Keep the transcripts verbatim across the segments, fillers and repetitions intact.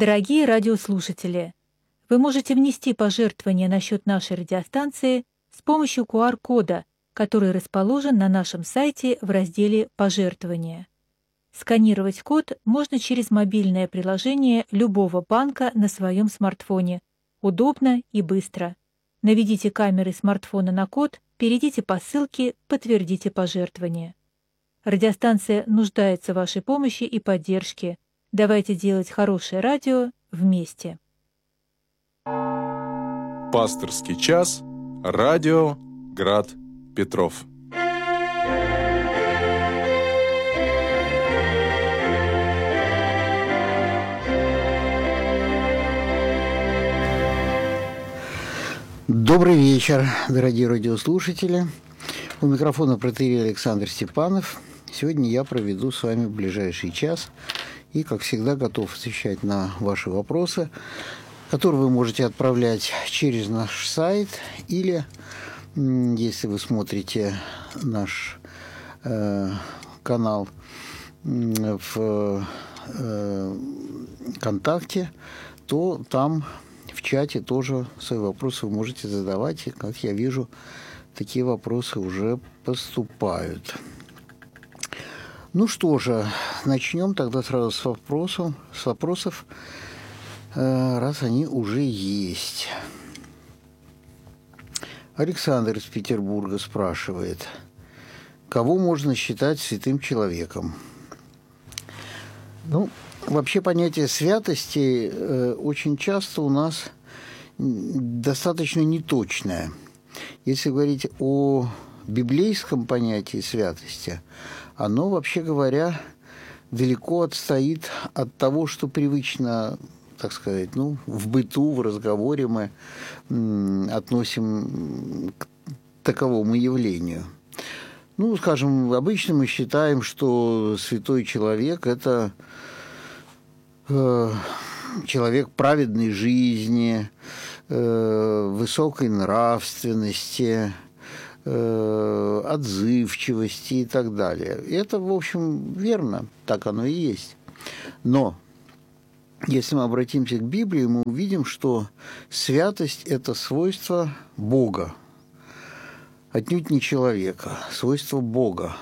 Дорогие радиослушатели, вы можете внести пожертвования на счет нашей радиостанции с помощью ку ар-кода, который расположен на нашем сайте в разделе «Пожертвования». Сканировать код можно через мобильное приложение любого банка на своем смартфоне. Удобно и быстро. Наведите камеры смартфона на код, перейдите по ссылке, подтвердите пожертвование. Радиостанция нуждается в вашей помощи и поддержке. Давайте делать хорошее радио вместе. Пасторский час. Радио Град Петров. Добрый вечер, дорогие радиослушатели. У микрофона протоиерей Александр Степанов. Сегодня я проведу с вами ближайший час и, как всегда, готов отвечать на ваши вопросы, которые вы можете отправлять через наш сайт или, если вы смотрите наш э, канал в э, ВКонтакте, то там в чате тоже свои вопросы вы можете задавать. И, как я вижу, такие вопросы уже поступают. Ну что же, начнем тогда сразу с вопросов, с вопросов, раз они уже есть. Александр из Петербурга спрашивает, кого можно считать святым человеком? Ну, вообще понятие святости э, очень часто у нас достаточно неточное. Если говорить о библейском понятии святости, оно, вообще говоря, далеко отстоит от того, что привычно, так сказать, ну, в быту, в разговоре мы м, относим к таковому явлению. Ну, скажем, обычно мы считаем, что святой человек – это э, человек праведной жизни, э, высокой нравственности, э, отзывчивости и так далее. И это, в общем, верно, так оно и есть. Но если мы обратимся к Библии, мы увидим, что святость – это свойство Бога, отнюдь не человека, свойство Бога.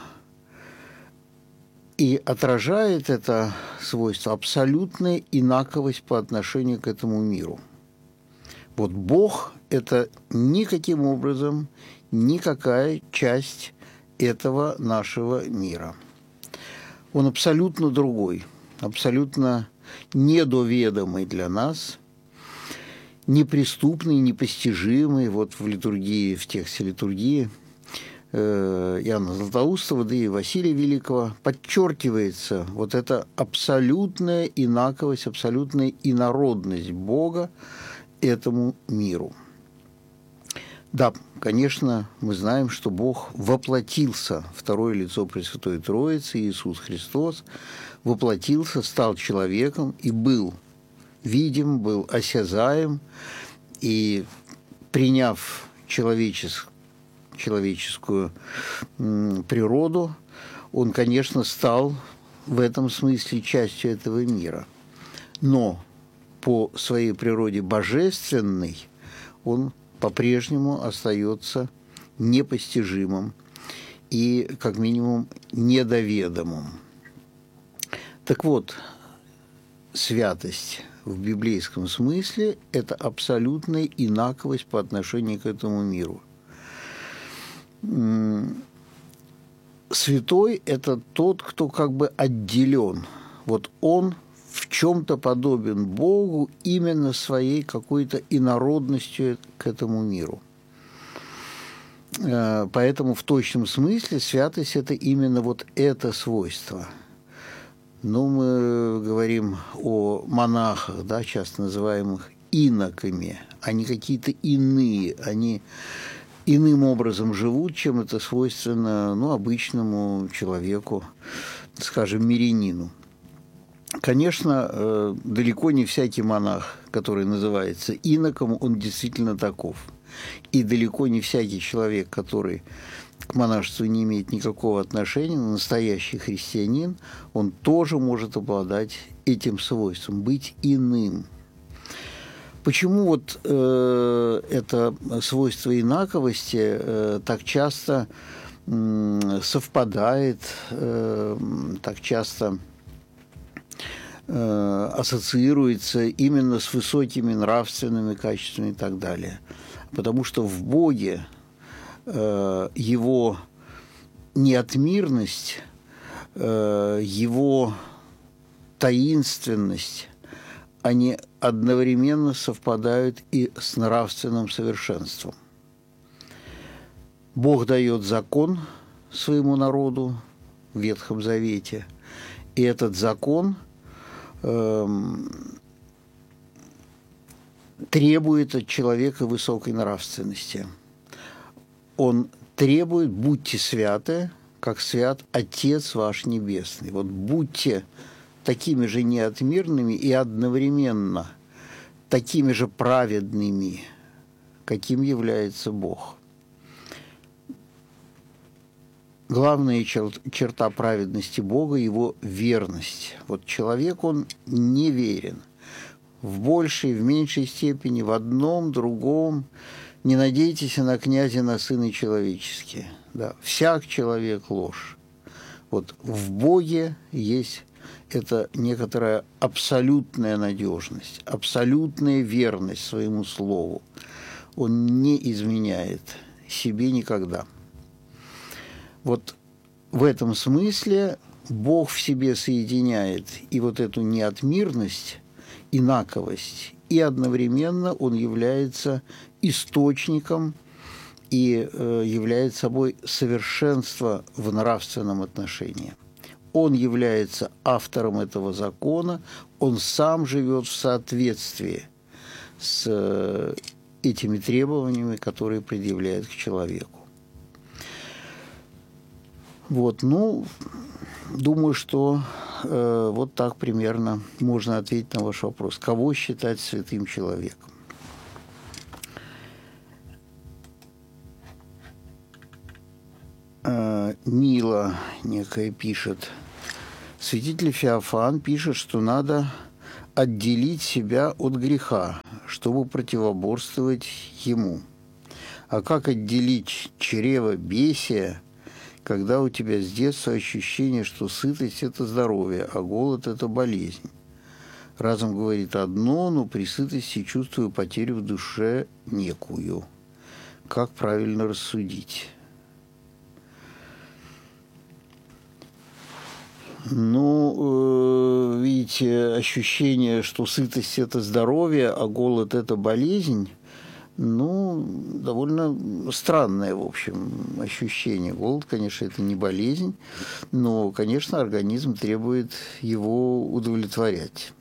И отражает это свойство абсолютная инаковость по отношению к этому миру. Вот Бог – это никаким образом никакая часть этого нашего мира. Он абсолютно другой, абсолютно недоведомый для нас, неприступный, непостижимый. Вот в литургии, в тексте литургии Иоанна Златоустова, да и Василия Великого подчеркивается вот эта абсолютная инаковость, абсолютная инородность Бога этому миру. Да, конечно, мы знаем, что Бог воплотился, второе лицо Пресвятой Троицы, Иисус Христос, воплотился, стал человеком и был видим, был осязаем, и, приняв человеческую, человеческую м, природу, он, конечно, стал в этом смысле частью этого мира. Но по своей природе божественной он по-прежнему остается непостижимым и, как минимум, недоведомым. Так вот, святость в библейском смысле – это абсолютная инаковость по отношению к этому миру. Святой – это тот, кто как бы отделен. Вот он в чем-то подобен Богу именно своей какой-то инородностью к этому миру. Поэтому в точном смысле святость – это именно вот это свойство. Ну, мы говорим о монахах, да, часто называемых иноками. Они какие-то иные, они иным образом живут, чем это свойственно, ну, обычному человеку, скажем, мирянину. Конечно, далеко не всякий монах, который называется иноком, он действительно таков. И далеко не всякий человек, который к монашеству не имеет никакого отношения, но настоящий христианин, он тоже может обладать этим свойством, быть иным. Почему вот э, это свойство инаковости э, так часто э, совпадает, э, так часто э, ассоциируется именно с высокими нравственными качествами и так далее? Потому что в Боге э, его неотмирность, э, его таинственность, они одновременно совпадают и с нравственным совершенством. Бог дает закон своему народу в Ветхом Завете, и этот закон эм, требует от человека высокой нравственности. Он требует: будьте святы, как свят Отец ваш Небесный. Вот будьте такими же неотмирными и одновременно такими же праведными, каким является Бог. Главная черта праведности Бога – его верность. Вот человек, он неверен в большей, в меньшей степени, в одном, другом. Не надейтесь на князя, на сына человеческие. Да, всяк человек ложь. Вот в Боге есть это некоторая абсолютная надежность, абсолютная верность своему слову. Он не изменяет себе никогда. Вот в этом смысле Бог в себе соединяет и вот эту неотмирность, инаковость, и одновременно Он является источником и э, является собой совершенство в нравственном отношении. Он является автором этого закона, он сам живет в соответствии с этими требованиями, которые предъявляет к человеку. Вот, ну, думаю, что э, вот так примерно можно ответить на ваш вопрос. Кого считать святым человеком? Э, Нила некая пишет. Святитель Феофан пишет, что надо отделить себя от греха, чтобы противоборствовать ему. А как отделить чревобесие, когда у тебя с детства ощущение, что сытость – это здоровье, а голод – это болезнь? Разум говорит одно, но при сытости чувствую потерю в душе некую. Как правильно рассудить? Ну, э, видите, ощущение, что сытость – это здоровье, а голод – это болезнь, ну, довольно странное, в общем, ощущение. Голод, конечно, это не болезнь, но, конечно, организм требует его удовлетворять.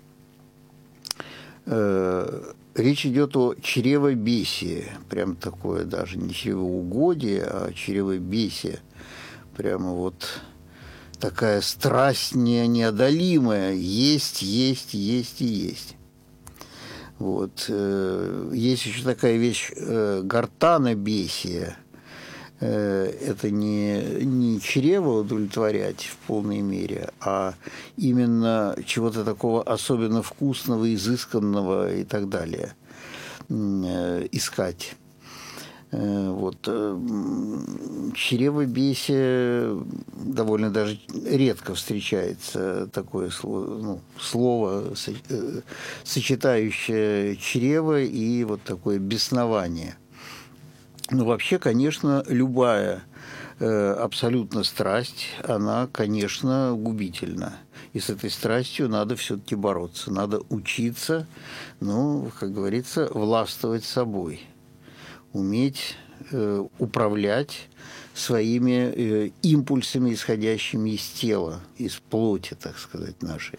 Э, речь идет о чревобесии, прям такое даже не чревоугодие, а чревобесие, прямо вот такая страсть не, неодолимая, есть, есть, есть и есть. Вот. Есть еще такая вещь гортанобесие. Это не, не чрево удовлетворять в полной мере, а именно чего-то такого особенно вкусного, изысканного и так далее искать. Вот. Чревобесие довольно даже редко встречается такое слово, ну, слово, сочетающее чрево и вот такое беснование. Но вообще, конечно, любая абсолютно страсть, она, конечно, губительна. И с этой страстью надо все-таки бороться. Надо учиться, ну, как говорится, властвовать собой. Уметь э, управлять своими э, импульсами, исходящими из тела, из плоти, так сказать, нашей.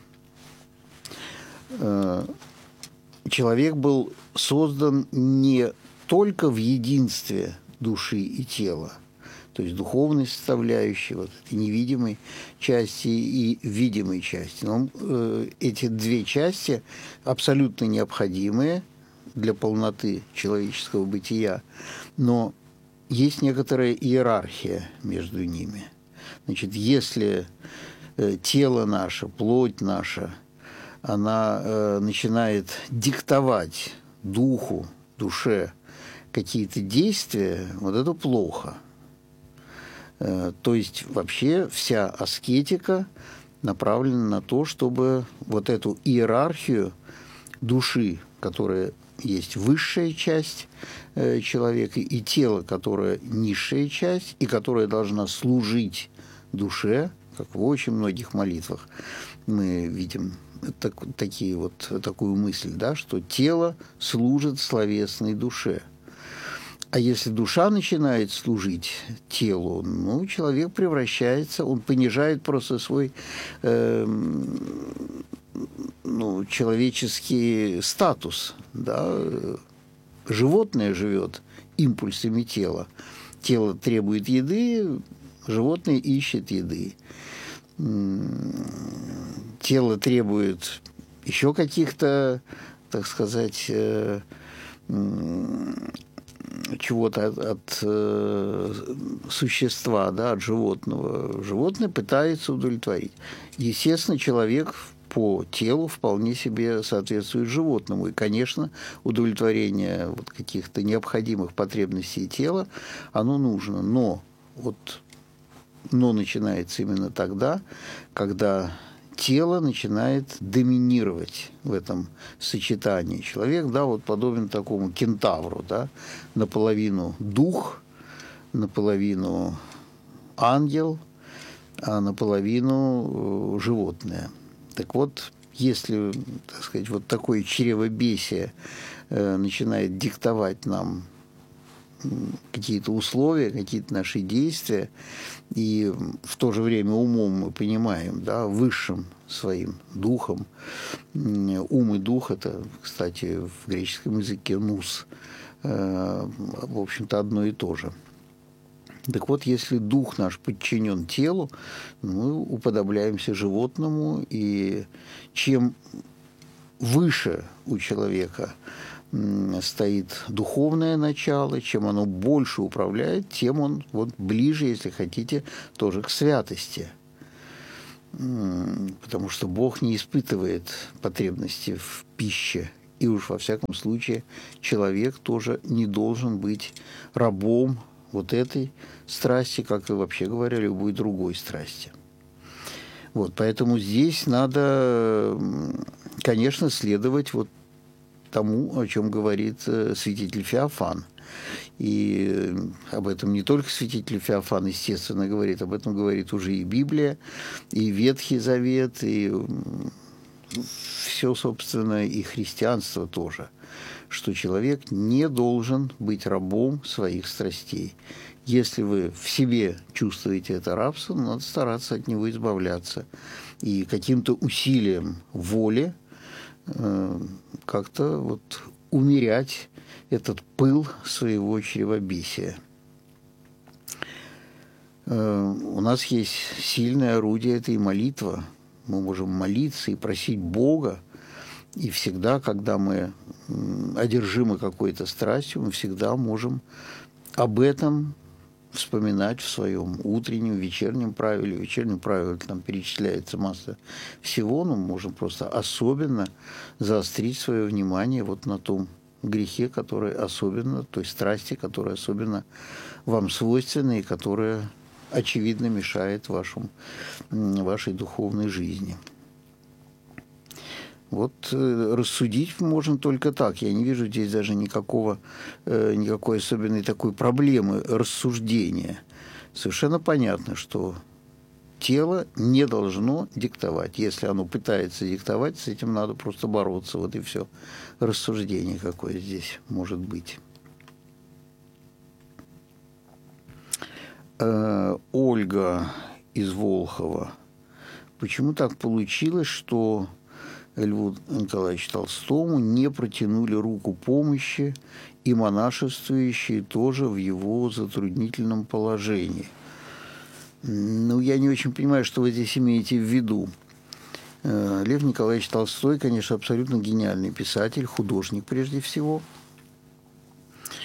Э, человек был создан не только в единстве души и тела, то есть духовной составляющей, вот этой невидимой части и видимой части. Но э, эти две части абсолютно необходимые для полноты человеческого бытия, но есть некоторая иерархия между ними. Значит, если тело наше, плоть наша, она э, начинает диктовать духу, душе какие-то действия, вот это плохо. Э, то есть вообще вся аскетика направлена на то, чтобы вот эту иерархию души, которая есть высшая часть э, человека, и тело, которое низшая часть, и которая должна служить душе, как в очень многих молитвах мы видим так, такие вот, такую мысль, да, что тело служит словесной душе. А если душа начинает служить телу, ну, человек превращается, он понижает просто свой э, ну, человеческий статус. Да. Животное живет импульсами тела. Тело требует еды, животное ищет еды. Тело требует еще каких-то, так сказать, чего-то от, от э, существа, да, от животного. Животное пытается удовлетворить. Естественно, человек по телу вполне себе соответствует животному. И, конечно, удовлетворение вот каких-то необходимых потребностей тела, оно нужно. Но вот но начинается именно тогда, когда тело начинает доминировать в этом сочетании. Человек, да, вот подобен такому кентавру, да, наполовину дух, наполовину ангел, а наполовину животное. Так вот, если, так сказать, вот такое чревобесие э, начинает диктовать нам какие-то условия, какие-то наши действия, и в то же время умом мы понимаем, да, высшим своим духом, ум и дух – это, кстати, в греческом языке нус, в общем-то, одно и то же. Так вот, если дух наш подчинен телу, мы уподобляемся животному, и чем выше у человека стоит духовное начало, чем оно больше управляет, тем он вот ближе, если хотите, тоже к святости. Потому что Бог не испытывает потребности в пище. И уж во всяком случае человек тоже не должен быть рабом вот этой страсти, как и вообще говоря, любой другой страсти. Вот, поэтому здесь надо, конечно, следовать вот тому, о чем говорит святитель Феофан. И об этом не только святитель Феофан, естественно, говорит, об этом говорит уже и Библия, и Ветхий Завет, и все, собственно, и христианство тоже, что человек не должен быть рабом своих страстей. Если вы в себе чувствуете это рабство, надо стараться от него избавляться. И каким-то усилием воли как-то вот умерять этот пыл своего чревобесия. У нас есть сильное орудие – это и молитва. Мы можем молиться и просить Бога. И всегда, когда мы одержимы какой-то страстью, мы всегда можем об этом вспоминать в своем утреннем, вечернем правиле. В вечернем правиле там перечисляется масса всего, но мы можем просто особенно заострить свое внимание вот на том грехе, который особенно, той страсти, которая особенно вам свойственна и которая, очевидно, мешает вашему, вашей духовной жизни. Вот э, рассудить можно только так. Я не вижу здесь даже никакого, э, никакой особенной такой проблемы рассуждения. Совершенно понятно, что тело не должно диктовать. Если оно пытается диктовать, с этим надо просто бороться. Вот и все. Рассуждение какое здесь может быть. Э, Ольга из Волхова. Почему так получилось, что Льву Николаевичу Толстому не протянули руку помощи и монашествующие тоже в его затруднительном положении? Ну, я не очень понимаю, что вы здесь имеете в виду. Лев Николаевич Толстой, конечно, абсолютно гениальный писатель, художник прежде всего.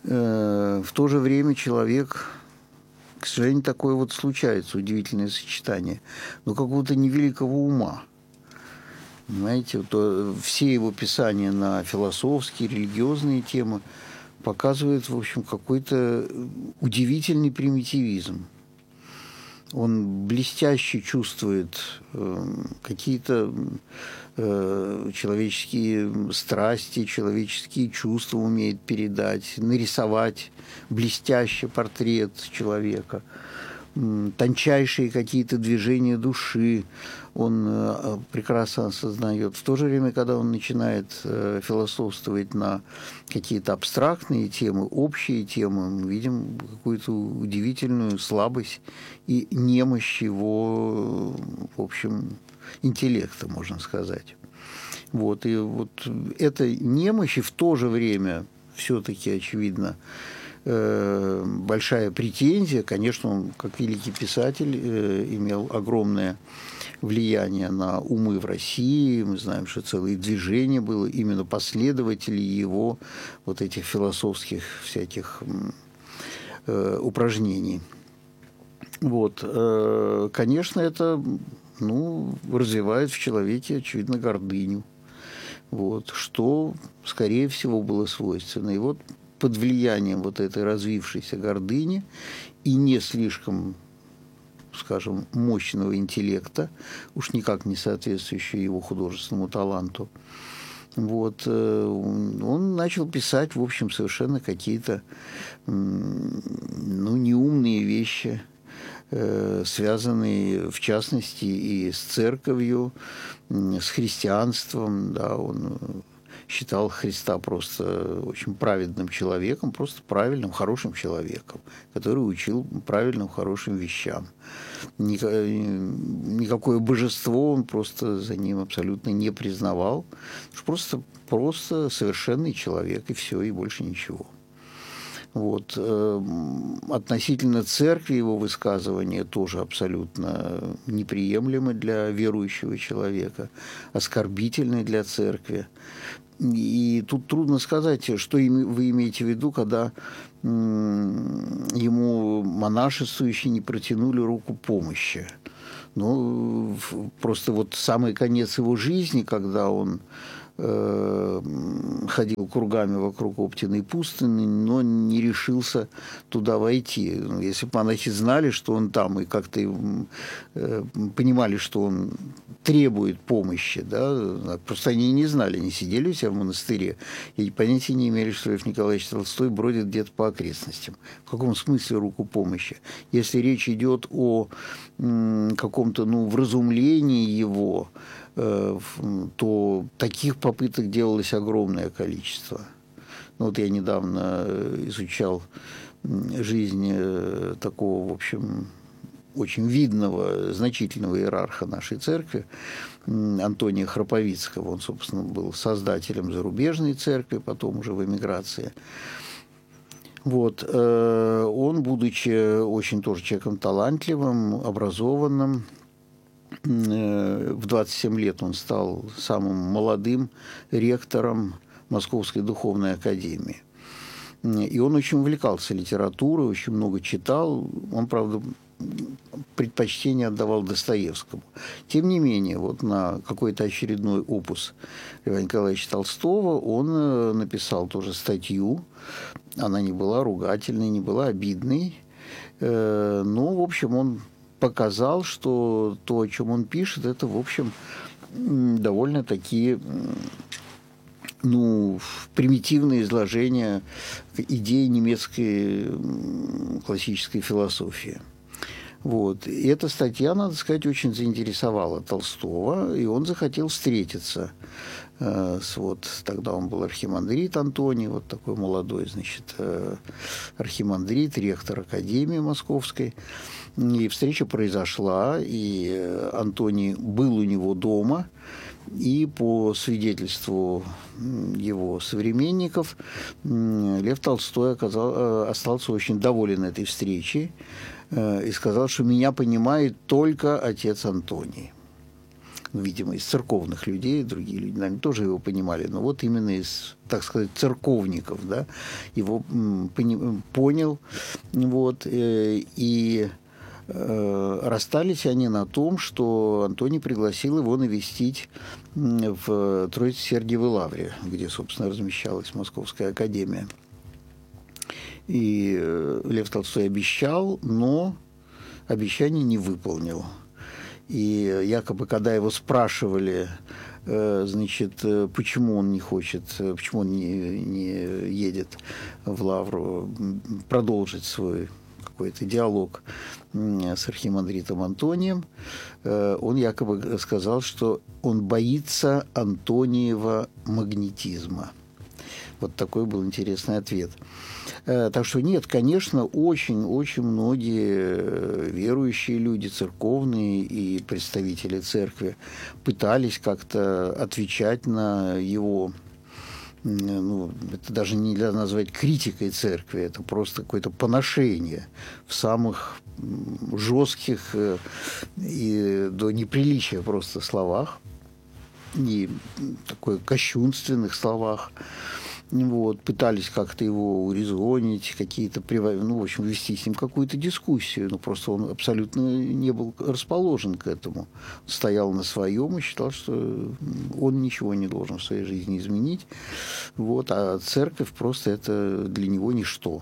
в то же время человек, к сожалению, такое вот случается, удивительное сочетание, но какого-то невеликого ума. Понимаете, то все его писания на философские, религиозные темы показывают, в общем, какой-то удивительный примитивизм. Он блестяще чувствует э, какие-то э, человеческие страсти, человеческие чувства умеет передать, нарисовать блестяще портрет человека, э, тончайшие какие-то движения души он э, прекрасно осознает. В то же время, когда он начинает э, философствовать на какие-то абстрактные темы, общие темы, мы видим какую-то удивительную слабость и немощь его, в общем, интеллекта, можно сказать. Вот. И вот эта немощь, и в то же время все-таки, очевидно, большая претензия. Конечно, он, как великий писатель, имел огромное влияние на умы в России. Мы знаем, что целое движение было именно последователей его вот этих философских всяких упражнений. Вот. Конечно, это, ну, развивает в человеке, очевидно, гордыню. Вот. Что, скорее всего, было свойственно. И вот под влиянием вот этой развившейся гордыни и не слишком, скажем, мощного интеллекта, уж никак не соответствующего его художественному таланту, вот, он начал писать, в общем, совершенно какие-то, ну, неумные вещи, связанные, в частности, и с церковью, с христианством, да, он считал Христа просто очень праведным человеком, просто правильным, хорошим человеком, который учил правильным, хорошим вещам. Никакое божество он просто за ним абсолютно не признавал. Просто, просто совершенный человек, и все, и больше ничего. Вот. Относительно церкви его высказывания тоже абсолютно неприемлемы для верующего человека, оскорбительны для церкви. И тут трудно сказать, что вы имеете в виду, когда ему монашествующие не протянули руку помощи. Ну, просто вот самый конец его жизни, когда он ходил кругами вокруг Оптиной пустыни, но не решился туда войти. Если бы монахи знали, что он там, и как-то понимали, что он требует помощи, да, просто они не знали, они сидели у себя в монастыре и понятия не имели, что Лев Николаевич Толстой бродит где-то по окрестностям. В каком смысле руку помощи? Если речь идет о каком-то, ну, вразумлении его, то таких попыток делалось огромное количество. Ну, вот я недавно изучал жизнь такого, в общем, очень видного, значительного иерарха нашей церкви, Антония Храповицкого. Он, собственно, был создателем зарубежной церкви, потом уже в эмиграции. Вот. Он, будучи очень тоже человеком талантливым, образованным, в двадцать семь лет он стал самым молодым ректором Московской духовной академии. И он очень увлекался литературой, очень много читал. Он, правда, предпочтение отдавал Достоевскому. Тем не менее, вот на какой-то очередной опус Льва Николаевича Толстого он написал тоже статью. Она не была ругательной, не была обидной. Но, в общем, он показал, что то, о чем он пишет, это, в общем, довольно такие, ну, примитивные изложения идей немецкой классической философии. Вот. И эта статья, надо сказать, очень заинтересовала Толстого, и он захотел встретиться э, с, вот, тогда он был архимандрит Антоний, вот такой молодой, значит, э, архимандрит, ректор Академии Московской. И встреча произошла, и Антоний был у него дома, и по свидетельству его современников Лев Толстой оказал, остался очень доволен этой встречей и сказал, что меня понимает только отец Антоний. видимо, из церковных людей, другие люди, наверное, тоже его понимали, но вот именно из, так сказать, церковников, да, его понял, вот, и расстались они на том, что Антоний пригласил его навестить в Троице-Сергиевой лавре, где, собственно, размещалась Московская академия. И Лев Толстой обещал, но обещание не выполнил. И якобы, когда его спрашивали, значит, почему он не хочет, почему он не, не едет в лавру продолжить свой какой-то диалог с архимандритом Антонием, он якобы сказал, что он боится Антониева магнетизма. Вот такой был интересный ответ. Так что нет, конечно, очень-очень многие верующие люди, церковные и представители церкви пытались как-то отвечать на его, ну, это даже нельзя назвать критикой церкви, это просто какое-то поношение в самых жестких и до неприличия просто словах, и такой кощунственных словах. Вот, пытались как-то его урезонить, какие-то, ну, в общем, вести с ним какую-то дискуссию, но просто он абсолютно не был расположен к этому. Он стоял на своем и считал, что он ничего не должен в своей жизни изменить, вот, а церковь просто это для него ничто.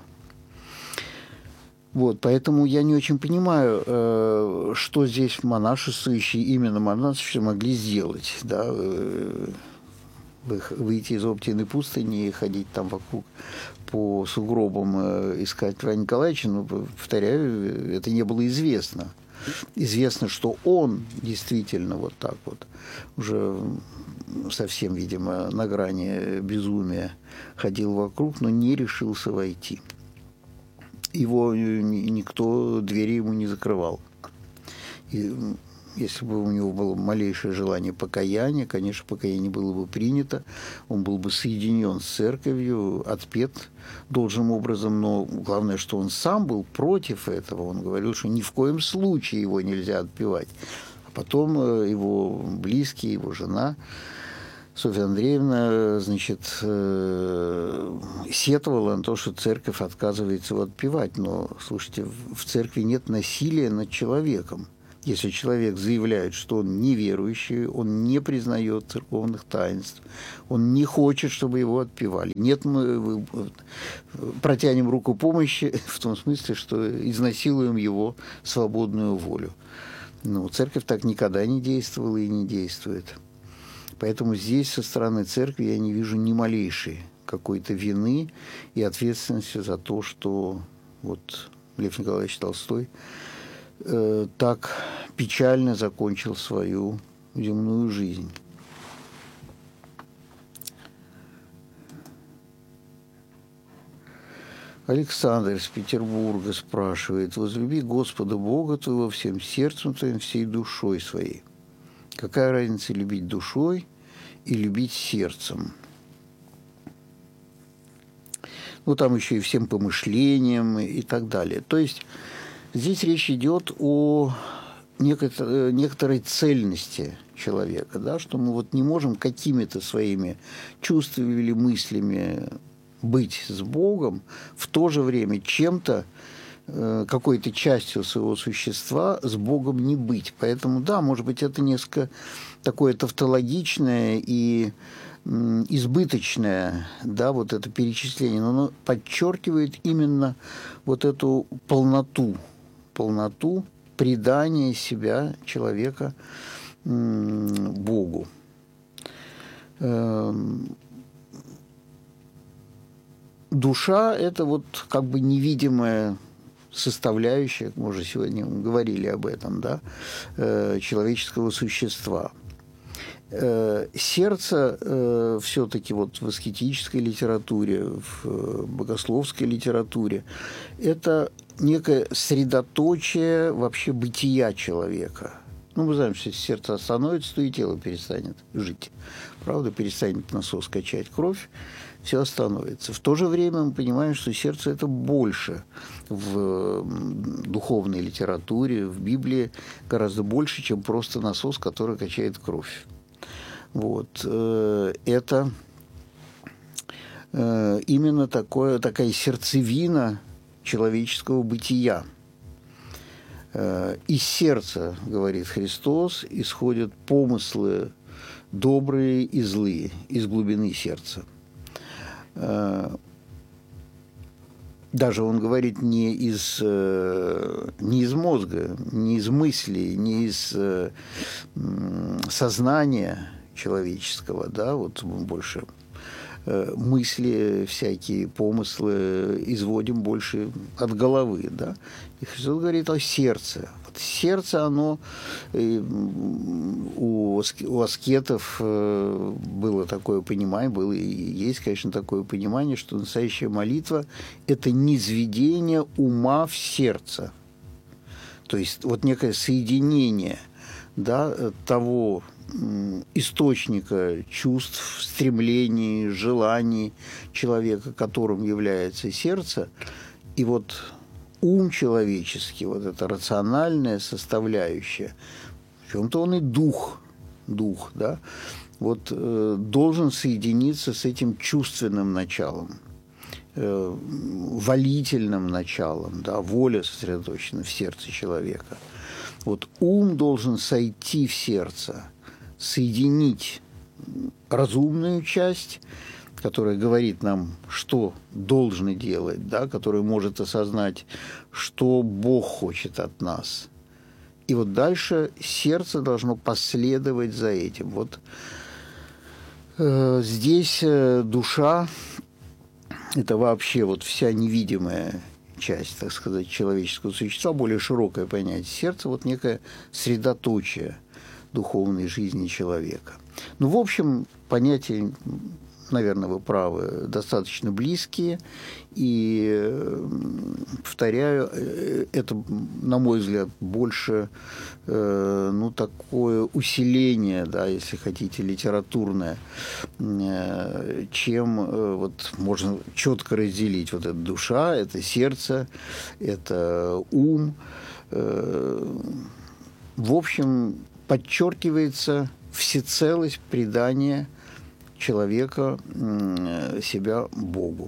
Вот, поэтому я не очень понимаю, э, что здесь монашествующие, именно монашествующие могли сделать, да, э, выйти из Оптиной пустыни и ходить там вокруг по сугробам, искать Льва Николаевича, но, повторяю, это не было известно. Известно, что он действительно вот так вот, уже совсем, видимо, на грани безумия ходил вокруг, но не решился войти. Его никто, двери ему не закрывал. И если бы у него было малейшее желание покаяния, конечно, покаяние было бы принято, он был бы соединен с церковью, отпет должным образом, но главное, что он сам был против этого. Он говорил, что ни в коем случае его нельзя отпевать. А потом его близкие, его жена Софья Андреевна, значит, сетовала на то, что церковь отказывается его отпевать. Но, слушайте, в церкви нет насилия над человеком. Если человек заявляет, что он неверующий, он не признает церковных таинств, он не хочет, чтобы его отпевали. Нет, мы протянем руку помощи в том смысле, что изнасилуем его свободную волю. Но церковь так никогда не действовала и не действует. Поэтому здесь со стороны церкви я не вижу ни малейшей какой-то вины и ответственности за то, что вот Лев Николаевич Толстой так печально закончил свою земную жизнь. Александр из Петербурга спрашивает: «Возлюби Господа Бога твоего всем сердцем твоим, всей душой своей». Какая разница любить душой и любить сердцем? Ну, там еще и всем помышлением и так далее. То есть здесь речь идет о некотор- некоторой цельности человека, да, что мы вот не можем какими-то своими чувствами или мыслями быть с Богом, в то же время чем-то, э, какой-то частью своего существа с Богом не быть. Поэтому, да, может быть, это несколько такое тавтологичное и м, избыточное, да, вот это перечисление, но оно подчеркивает именно вот эту полноту, полноту предания себя человека м, Богу. Эм, Душа – это вот как бы невидимая составляющая, мы уже сегодня говорили об этом, да, э, человеческого существа. Э, сердце э, все-таки вот в аскетической литературе, в богословской литературе – это некое средоточие вообще бытия человека. Ну, мы знаем, что если сердце остановится, то и тело перестанет жить. Правда, перестанет насос качать кровь, все остановится. В то же время мы понимаем, что сердце – это больше. В духовной литературе, в Библии гораздо больше, чем просто насос, который качает кровь. Вот. Это именно такое, такая сердцевина человеческого бытия. Из сердца, говорит Христос, исходят помыслы добрые и злые, из глубины сердца. Даже он говорит не из, не из мозга, не из мыслей, не из сознания человеческого, да, вот мы больше мысли, всякие помыслы изводим больше от головы, да. И Христос говорит о сердце. Вот сердце, оно у, у аскетов было такое понимание, было и есть, конечно, такое понимание, что настоящая молитва – это низведение ума в сердце. То есть вот некое соединение, да, того источника чувств, стремлений, желаний человека, которым является сердце, и вот ум человеческий, вот эта рациональная составляющая, в чем-то он и дух, дух, да, вот э, должен соединиться с этим чувственным началом, э, волительным началом, да, воля сосредоточена в сердце человека. Вот ум должен сойти в сердце, соединить разумную часть, которая говорит нам, что должны делать, да, которая может осознать, что Бог хочет от нас. И вот дальше сердце должно последовать за этим. Вот э, здесь э, душа – это вообще вот вся невидимая часть, так сказать, человеческого существа, более широкое понятие. Сердце – вот некое средоточие духовной жизни человека. Ну, в общем, понятия, наверное, вы правы, достаточно близкие. И, повторяю, это, на мой взгляд, больше, ну, такое усиление, да, если хотите, литературное, чем вот можно четко разделить. Вот это душа, это сердце, это ум. В общем, подчеркивается всецелость предания человека себя Богу.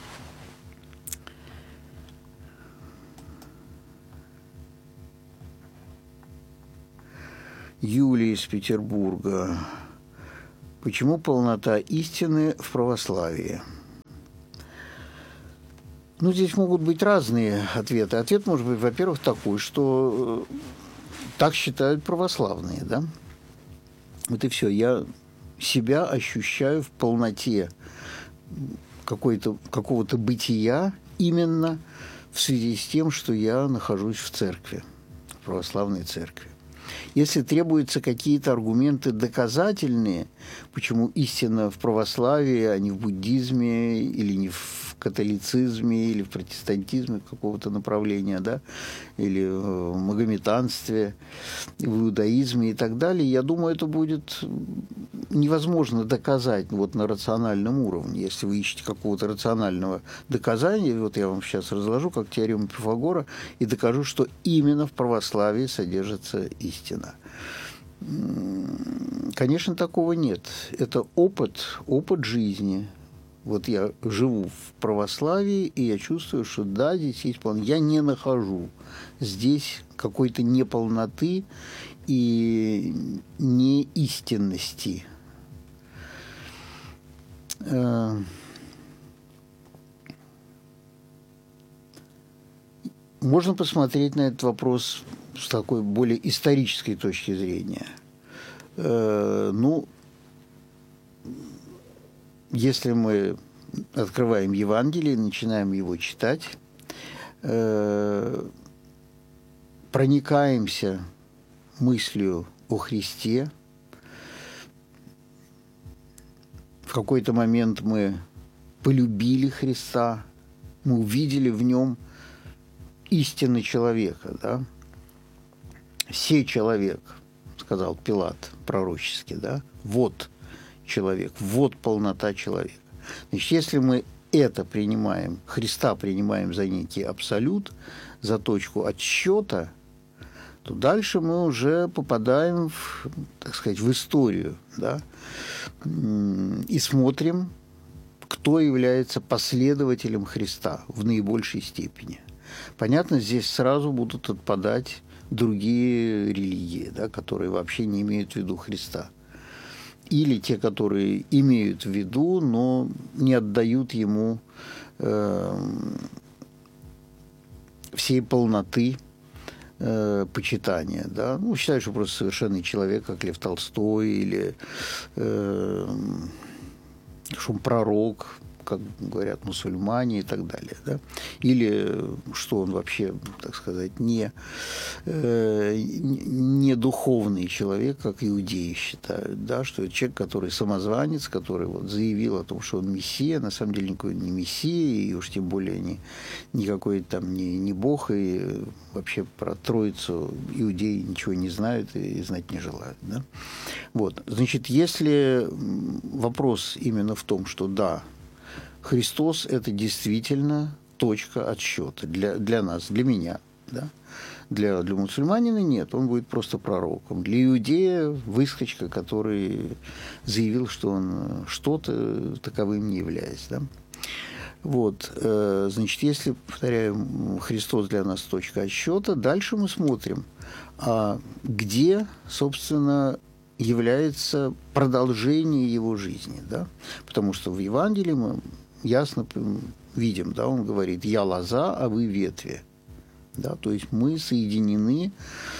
Юлия из Петербурга. Почему полнота истины в православии? Ну, здесь могут быть разные ответы. Ответ может быть, во-первых, такой, что так считают православные, да? Вот и все. Я себя ощущаю в полноте какой-то, какого-то бытия именно в связи с тем, что я нахожусь в церкви, в православной церкви. Если требуются какие-то аргументы доказательные, почему истина в православии, а не в буддизме, или не в католицизме, или в протестантизме какого-то направления, да, или в магометанстве, в иудаизме и так далее, я думаю, это будет невозможно доказать вот на рациональном уровне. Если вы ищете какого-то рационального доказания, вот я вам сейчас разложу как теорему Пифагора и докажу, что именно в православии содержится истина. Конечно, такого нет. Это опыт, опыт жизни. Вот я живу в православии, и я чувствую, что да, здесь есть полнота. Я не нахожу здесь какой-то неполноты и неистинности. Можно посмотреть на этот вопрос с такой более исторической точки зрения. Ну, если мы открываем Евангелие, начинаем его читать, проникаемся мыслью о Христе, в какой-то момент мы полюбили Христа, мы увидели в нем истины человека, да? Все человек, сказал Пилат пророчески, да, вот человек, вот полнота человека. Значит, если мы это принимаем, Христа принимаем за некий абсолют, за точку отсчета, то дальше мы уже попадаем в, так сказать, в историю, да, и смотрим, кто является последователем Христа в наибольшей степени. Понятно, здесь сразу будут отпадать другие религии, да, которые вообще не имеют в виду Христа. Или те, которые имеют в виду, но не отдают ему э, всей полноты э, почитания. Да? Ну, считают, что просто совершенный человек, как Лев Толстой, или э, что он пророк, как говорят мусульмане и так далее, да? Или что он вообще, так сказать, не, э, не духовный человек, как иудеи считают, да? Что это человек, который самозванец, который вот заявил о том, что он мессия, на самом деле никакой не мессия, и уж тем более не, никакой там не, не бог, и вообще про Троицу иудеи ничего не знают и знать не желают, да? Вот, значит, если вопрос именно в том, что да, Христос – это действительно точка отсчета для, для нас, для меня. Да? Для, для мусульманина нет, он будет просто пророком. Для иудея – выскочка, который заявил, что он что-то таковым не является. Да? Вот, значит, если, повторяю, Христос для нас точка отсчета, дальше мы смотрим, а где, собственно, является продолжение его жизни. Да? Потому что в Евангелии мы ясно видим, да, он говорит: «Я лоза, а вы ветви». Да, то есть мы соединены,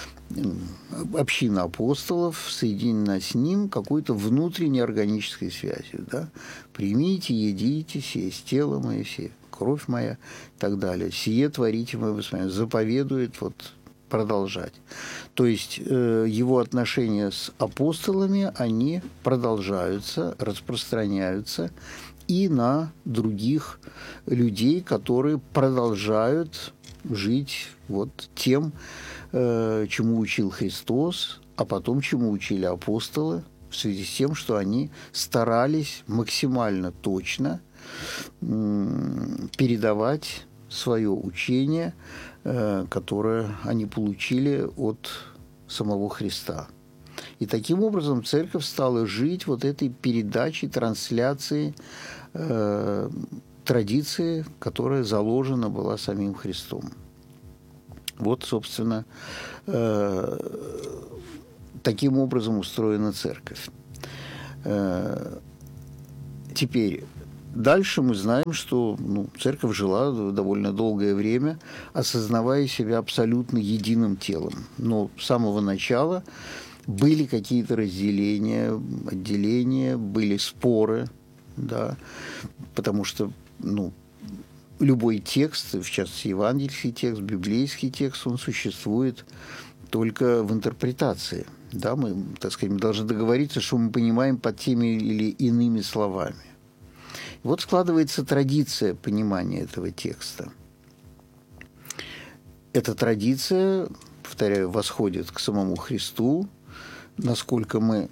община апостолов соединена с ним какой-то внутренней органической связью. Да? «Примите, едите, сие есть тело мое, сие кровь моя» и так далее. «Сие творите мое воспоминание». Заповедует вот продолжать. То есть э, его отношения с апостолами, они продолжаются, распространяются и на других людей, которые продолжают жить вот тем, э, чему учил Христос, а потом чему учили апостолы, в связи с тем, что они старались максимально точно э, передавать свое учение, э, которое они получили от самого Христа. И таким образом церковь стала жить вот этой передачей, трансляцией э, традиции, которая заложена была самим Христом. Вот, собственно, э, таким образом устроена церковь. Э, теперь, дальше мы знаем, что ну, церковь жила довольно долгое время, осознавая себя абсолютно единым телом. Но с самого начала были какие-то разделения, отделения, были споры, да, потому что ну, любой текст, в частности, евангельский текст, библейский текст, он существует только в интерпретации. Да, мы, так сказать, мы должны договориться, что мы понимаем под теми или иными словами. И вот складывается традиция понимания этого текста. Эта традиция, повторяю, восходит к самому Христу, насколько мы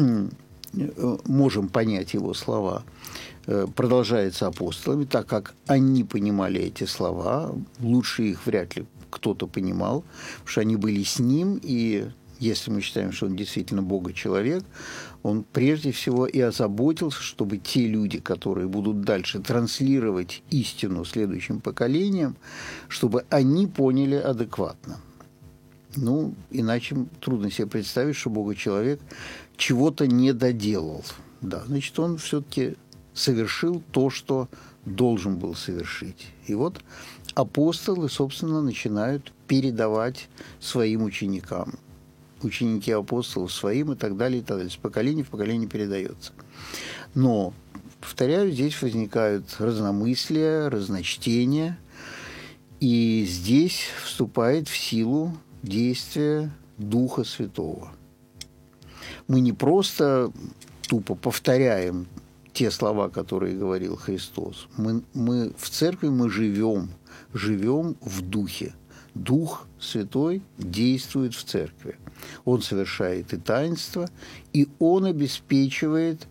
можем понять его слова, продолжается апостолами, так как они понимали эти слова, лучше их вряд ли кто-то понимал, потому что они были с ним, и если мы считаем, что он действительно Бога-человек, он прежде всего и озаботился, чтобы те люди, которые будут дальше транслировать истину следующим поколениям, чтобы они поняли адекватно. Ну, иначе трудно себе представить, что Бога-человек чего-то не доделал. Да, значит, он все-таки совершил то, что должен был совершить. И вот апостолы, собственно, начинают передавать своим ученикам. Ученики апостолов своим и так далее, и так далее. С поколения в поколение передается. Но, повторяю, здесь возникают разномыслия, разночтения, и здесь вступает в силу действие Духа Святого. Мы не просто тупо повторяем те слова, которые говорил Христос. Мы, мы в церкви мы живем, живем в Духе. Дух Святой действует в церкви. Он совершает и таинство, и он обеспечивает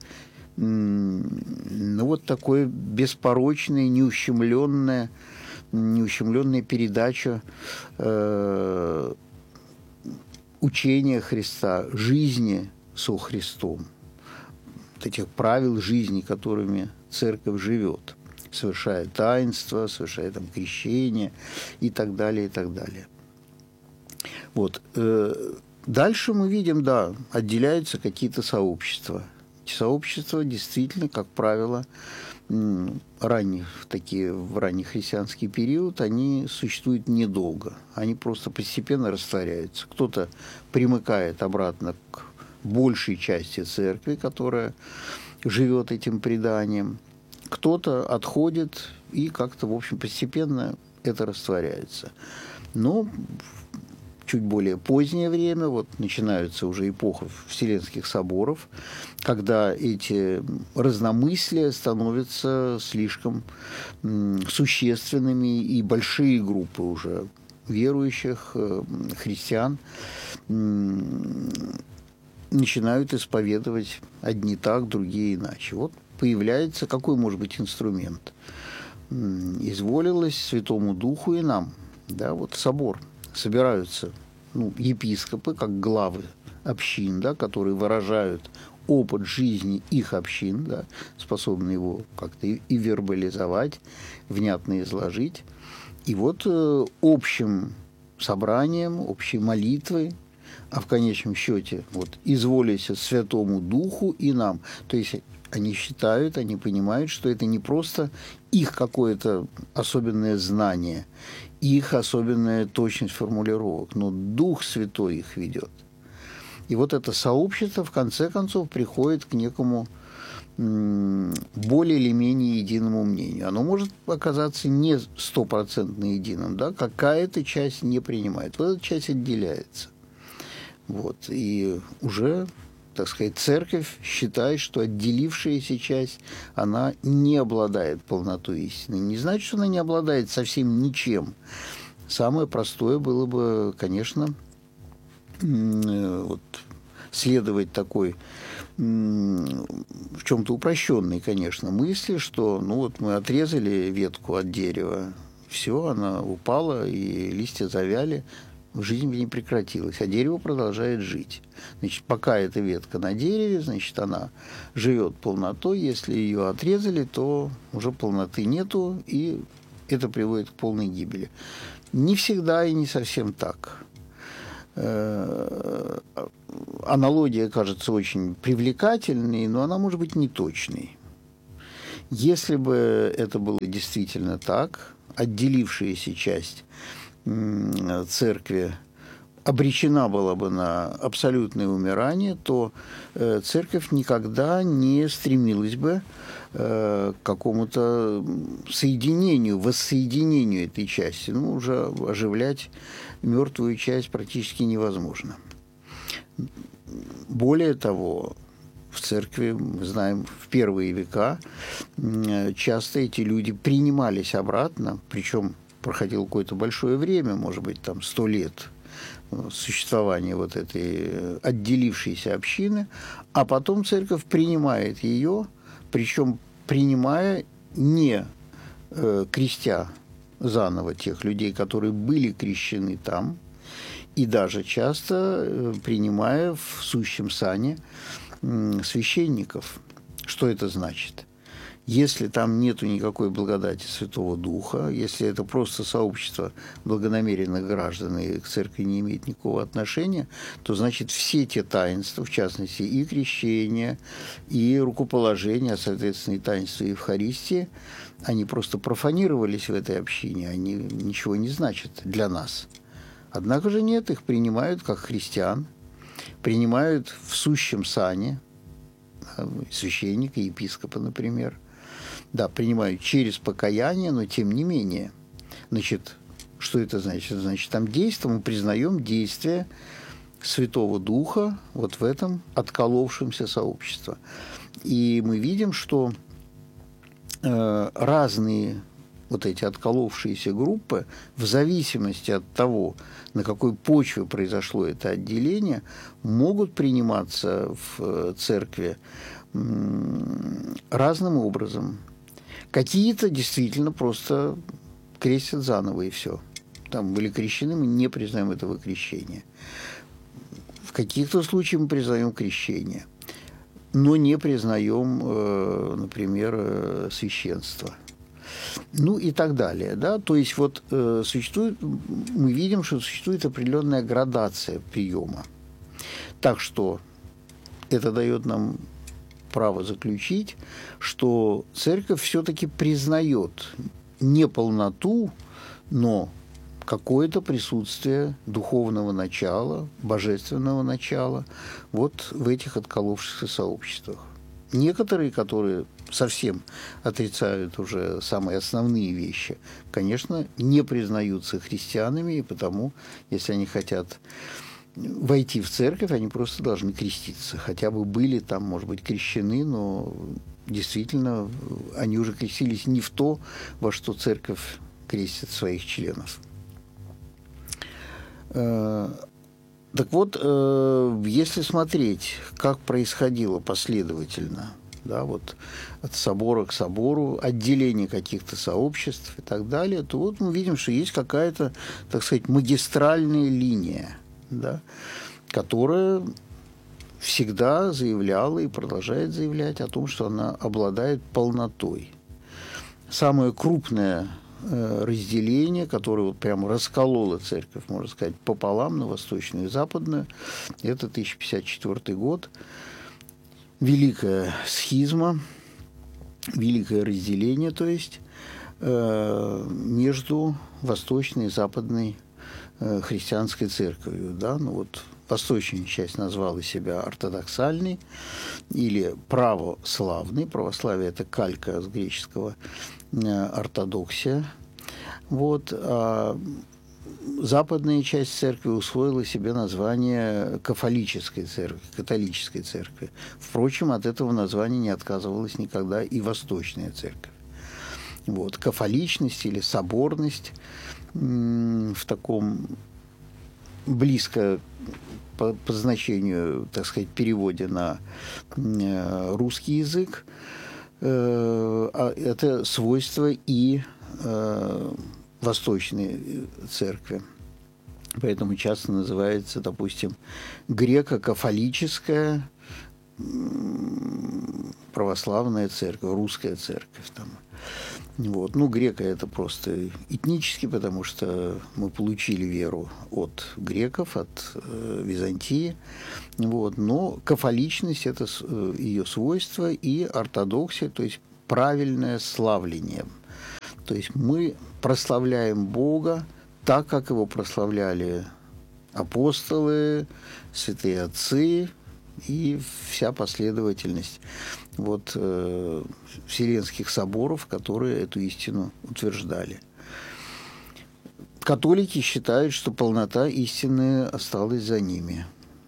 ну, вот такое беспорочное, неущемленное, неущемленная передача э, учения Христа, жизни со Христом, вот этих правил жизни, которыми церковь живет, совершая таинство, совершая там крещение и так далее, и так далее. Вот. Дальше мы видим, да, отделяются какие-то сообщества. Эти сообщества действительно, как правило, ранних, такие, в ранний христианский период, они существуют недолго. Они просто постепенно растворяются. Кто-то примыкает обратно к большей части церкви, которая живет этим преданием. Кто-то отходит, и как-то, в общем, постепенно это растворяется. Но в чуть более позднее время, вот начинается уже эпоха Вселенских соборов, когда эти разномыслия становятся слишком существенными, и большие группы уже верующих христиан начинают исповедовать одни так, другие иначе. Вот появляется, какой может быть инструмент? Изволилось Святому Духу и нам, да, вот собор. Собираются ну, епископы, как главы общин, да, которые выражают опыт жизни их общин, да, способны его как-то и, и вербализовать, внятно изложить. И вот э, общим собранием, общей молитвой, а в конечном счете вот, изволися Святому Духу и нам. То есть они считают, они понимают, что это не просто их какое-то особенное знание, их особенная точность формулировок, но Дух Святой их ведет. И вот это сообщество, в конце концов, приходит к некому более или менее единому мнению. Оно может оказаться не стопроцентно единым, да? Какая-то часть не принимает. Вот эта часть отделяется. Вот. И уже, так сказать, церковь считает, что отделившаяся часть, она не обладает полнотой истины. Не значит, что она не обладает совсем ничем. Самое простое было бы, конечно, вот, следовать такой в чем-то упрощенной, конечно, мысли, что ну вот мы отрезали ветку от дерева, все, она упала, и листья завяли, жизнь не прекратилась, а дерево продолжает жить. Значит, пока эта ветка на дереве, значит, она живет полнотой. Если ее отрезали, то уже полноты нету, и это приводит к полной гибели. Не всегда и не совсем так. Аналогия кажется очень привлекательной, но она может быть неточной. Если бы это было действительно так, отделившаяся часть церкви обречена была бы на абсолютное умирание, то церковь никогда не стремилась бы к какому-то соединению, воссоединению этой части. Ну, уже оживлять мертвую часть практически невозможно. Более того, в церкви, мы знаем, в первые века часто эти люди принимались обратно, причем проходило какое-то большое время, может быть, там сто лет существования вот этой отделившейся общины, а потом церковь принимает ее, причем принимая не э, крестя заново тех людей, которые были крещены там, и даже часто э, принимая в сущем сане э, священников. Что это значит? Если там нету никакой благодати Святого Духа, если это просто сообщество благонамеренных граждан и к церкви не имеет никакого отношения, то, значит, все те таинства, в частности, и крещение, и рукоположение, а, соответственно, и таинство Евхаристии, они просто профанировались в этой общине, они ничего не значат для нас. Однако же нет, их принимают как христиан, принимают в сущем сане, священника, епископа, например. Да, принимают через покаяние, но тем не менее. Значит, что это значит? Значит, там действие, мы признаем действие Святого Духа вот в этом отколовшемся сообществе. И мы видим, что э, разные вот эти отколовшиеся группы, в зависимости от того, на какой почве произошло это отделение, могут приниматься в церкви разным образом. Какие-то действительно просто крестят заново, и все. Там были крещены, мы не признаем этого крещения. В каких-то случаях мы признаем крещение, но не признаем, например, священство. Ну и так далее. Да? То есть вот э, существует, мы видим, что существует определенная градация приема. Так что это дает нам право заключить, что церковь все-таки признает не полноту, но какое-то присутствие духовного начала, божественного начала вот в этих отколовшихся сообществах. Некоторые, которые совсем отрицают уже самые основные вещи, конечно, не признаются христианами, и потому, если они хотят войти в церковь, они просто должны креститься. Хотя бы были там, может быть, крещены, но действительно они уже крестились не в то, во что церковь крестит своих членов. Так вот, если смотреть, как происходило последовательно, да, вот от собора к собору, отделение каких-то сообществ и так далее, то вот мы видим, что есть какая-то, так сказать, магистральная линия, да, которая всегда заявляла и продолжает заявлять о том, что она обладает полнотой. Самое крупное разделение, которое вот прямо раскололо церковь, можно сказать, пополам, на восточную и западную, это тысяча пятьдесят четвёртый год. Великая схизма, великое разделение, то есть, между восточной и западной христианской церковью. Да? Ну, вот восточная часть назвала себя ортодоксальной или православной. Православие – это калька с греческого ортодоксия. Вот. А западная часть церкви усвоила себе название кафолической церкви, католической церкви. Впрочем, от этого названия не отказывалась никогда и восточная церковь. Вот. Кафоличность или соборность в таком близко по, по значению, так сказать, переводе на русский язык, это свойство и восточной церкви. Поэтому часто называется, допустим, греко-кафолическая православная церковь, русская церковь. Там. Вот. Ну, греко – это просто этнически, потому что мы получили веру от греков, от э, Византии. Вот. Но кафоличность – это ее свойство, и ортодоксия, то есть правильное славление. То есть мы прославляем Бога так, как его прославляли апостолы, святые отцы и вся последовательность вот, э, вселенских соборов, которые эту истину утверждали. Католики считают, что полнота истины осталась за ними.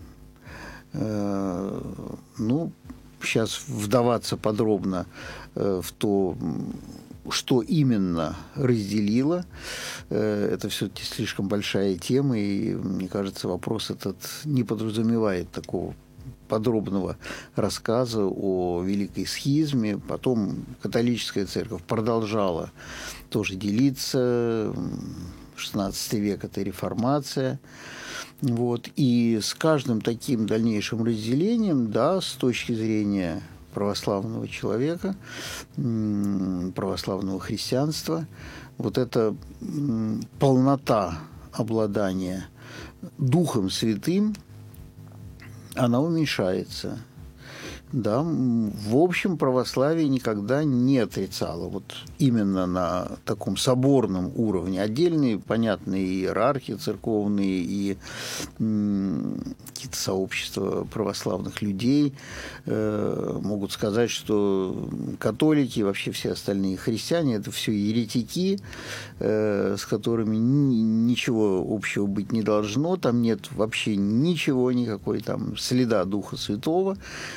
Э, ну, сейчас вдаваться подробно э, в то, что именно разделило, э, это все-таки слишком большая тема, и, мне кажется, вопрос этот не подразумевает такого подробного рассказа о Великой Схизме. Потом католическая церковь продолжала тоже делиться. шестнадцатый век – это реформация. Вот. И с каждым таким дальнейшим разделением, да, с точки зрения православного человека, православного христианства, вот эта полнота обладания Духом Святым, она уменьшается. Да, в общем, православие никогда не отрицало вот именно на таком соборном уровне. Отдельные, понятные иерархии церковные и м, какие-то сообщества православных людей э, могут сказать, что католики и вообще все остальные христиане – это все еретики, э, с которыми ни, ничего общего быть не должно, там нет вообще ничего, никакой там следа Духа Святого, э,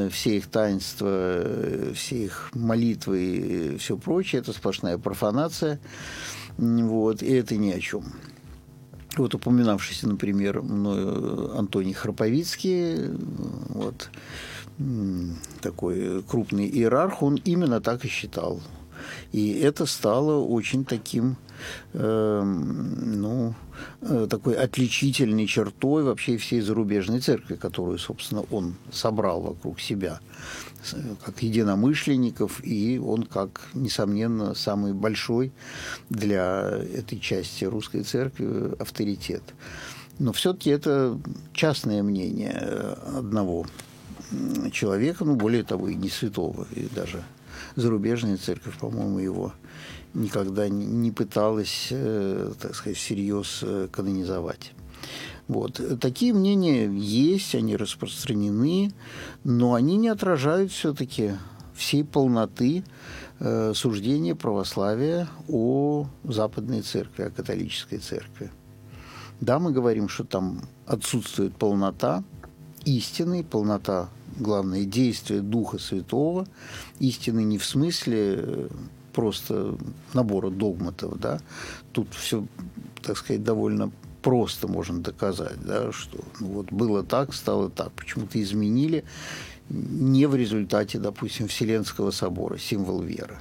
все их таинства, все их молитвы и все прочее, это сплошная профанация, вот, и это ни о чем. Вот упоминавшийся, например, мною Антоний Храповицкий, вот, такой крупный иерарх, он именно так и считал. И это стало очень таким, э, ну, такой отличительной чертой вообще всей зарубежной церкви, которую, собственно, он собрал вокруг себя как единомышленников, и он как, несомненно, самый большой для этой части русской церкви авторитет. Но все-таки это частное мнение одного человека, ну, более того, и не святого, и даже зарубежная церковь, по-моему, его никогда не пыталась, так сказать, всерьез канонизовать. Вот. Такие мнения есть, они распространены, но они не отражают все-таки всей полноты э, суждения православия о Западной Церкви, о католической церкви. Да, мы говорим, что там отсутствует полнота истины, полнота, главное, действия Духа Святого, истины не в смысле просто набора догматов, да, тут все, так сказать, довольно просто можно доказать, да, что ну, вот было так, стало так, почему-то изменили не в результате, допустим, Вселенского собора, символ веры.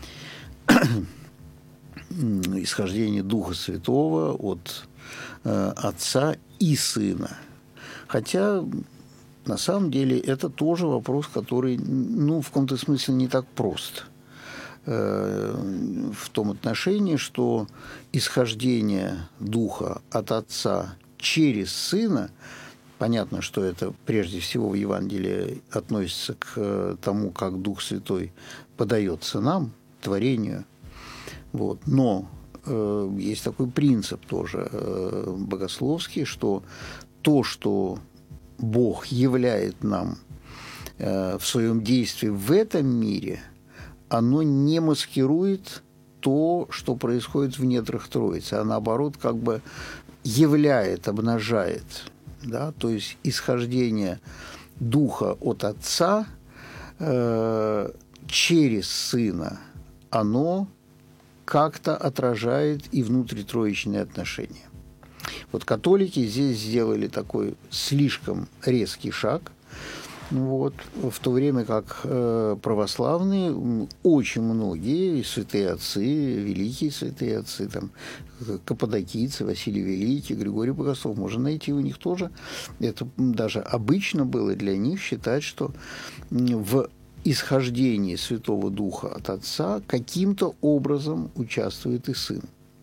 Исхождение Духа Святого от э, Отца и Сына. Хотя, на самом деле, это тоже вопрос, который, ну, в каком-то смысле не так прост. В том отношении, что исхождение Духа от Отца через Сына, понятно, что это прежде всего в Евангелии относится к тому, как Дух Святой подается нам, творению, вот. Но э, есть такой принцип тоже э, богословский, что то, что Бог являет нам э, в своем действии в этом мире, оно не маскирует то, что происходит в недрах Троицы, а наоборот как бы являет, обнажает. Да? То есть исхождение Духа от Отца э, через Сына, оно как-то отражает и внутритроичные отношения. Вот католики здесь сделали такой слишком резкий шаг, вот, в то время как э, православные, очень многие, и святые отцы, великие святые отцы, там, каппадокийцы, Василий Великий, Григорий Богослов, можно найти у них тоже, это даже обычно было для них считать, что в исхождении Святого Духа от Отца каким-то образом участвует и Сын.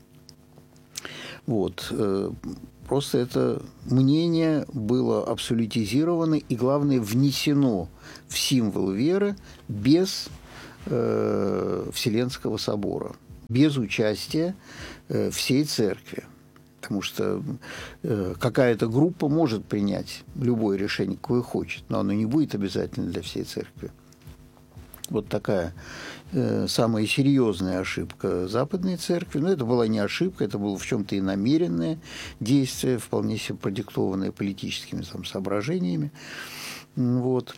Вот. Просто это мнение было абсолютизировано и, главное, внесено в символ веры без э, Вселенского собора, без участия э, всей церкви. Потому что э, какая-то группа может принять любое решение, какое хочет, но оно не будет обязательно для всей церкви. Вот такая э, самая серьезная ошибка Западной Церкви. Но это была не ошибка, это было в чем-то и намеренное действие, вполне себе продиктованное политическими там, соображениями. Вот.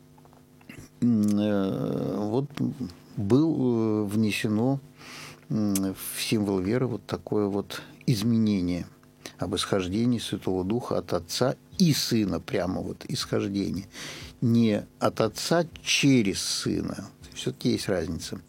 Э, вот было внесено в символ веры вот такое вот изменение об исхождении Святого Духа от Отца и Сына, прямо вот исхождение. Не от Отца через Сына. Все-таки есть разница.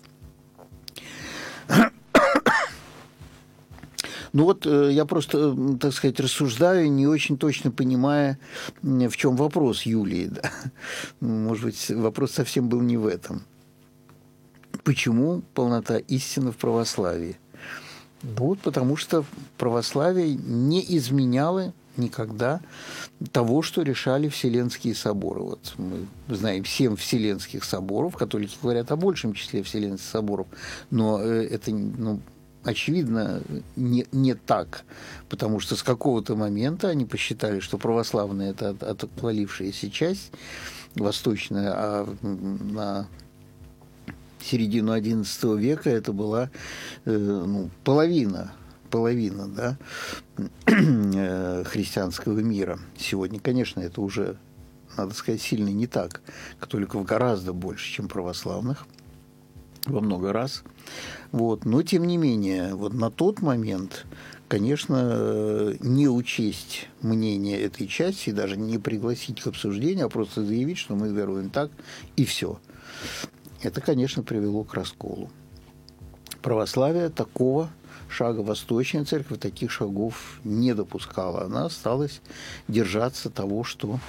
Ну вот я просто, так сказать, рассуждаю, не очень точно понимая, в чем вопрос Юлии. Да? Может быть, вопрос совсем был не в этом. Почему полнота истины в православии? Вот потому что православие не изменяло никогда того, что решали Вселенские соборы. Вот мы знаем семь Вселенских соборов, католики говорят о большем числе Вселенских соборов, но это, ну, очевидно, не, не так, потому что с какого-то момента они посчитали, что православная – это отвалившаяся часть восточная, а на середину одиннадцатого века это была э, ну, половина, половина, да, христианского мира. Сегодня, конечно, это уже надо сказать, сильно не так. Католиков гораздо больше, чем православных, во много раз. Вот. Но, тем не менее, вот на тот момент, конечно, не учесть мнение этой части, даже не пригласить к обсуждению, а просто заявить, что мы веруем так, и все. Это, конечно, привело к расколу. Православие такого шага, Восточная Церковь таких шагов не допускала. Она осталась держаться того, что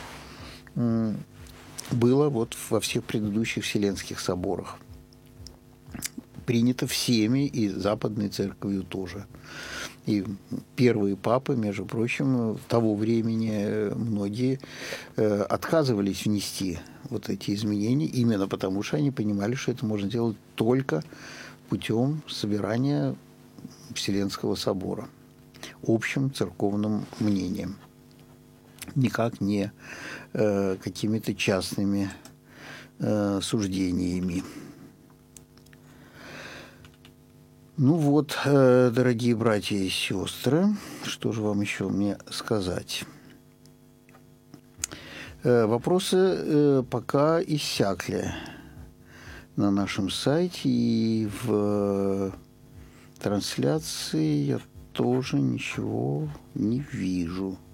было вот во всех предыдущих Вселенских соборах. Принято всеми, и Западной Церковью тоже. И первые папы, между прочим, того времени многие отказывались внести вот эти изменения, именно потому что они понимали, что это можно делать только путем собирания Вселенского собора общим церковным мнением, никак не э, какими-то частными э, суждениями. Ну вот, э, дорогие братья и сестры, что же вам еще мне сказать? Э, вопросы э, пока иссякли на нашем сайте, и в трансляции я тоже ничего не вижу.